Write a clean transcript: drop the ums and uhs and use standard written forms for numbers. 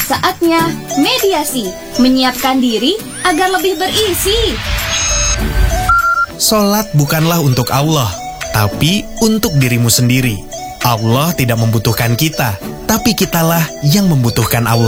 Saatnya mediasi, menyiapkan diri agar lebih berisi. Sholat bukanlah untuk Allah, tapi untuk dirimu sendiri. Allah tidak membutuhkan kita, tapi kitalah yang membutuhkan Allah.